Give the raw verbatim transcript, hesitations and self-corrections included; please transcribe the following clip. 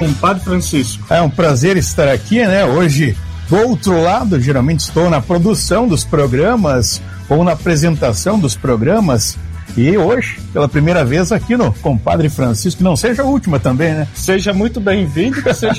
Compadre Francisco. É um prazer estar aqui, né? Hoje, do outro lado, geralmente estou na produção dos programas ou na apresentação dos programas. E hoje, pela primeira vez aqui no Compadre Francisco, não seja a última também, né? Seja muito bem-vindo, que seja